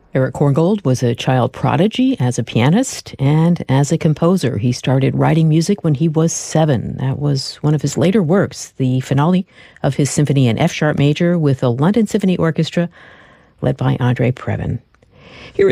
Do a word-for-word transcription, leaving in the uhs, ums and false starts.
Eric Korngold was a child prodigy as a pianist and as a composer. He started writing music when he was seven. That was one of his later works, the finale of his symphony in F-sharp major with the London Symphony Orchestra, led by Andre Previn.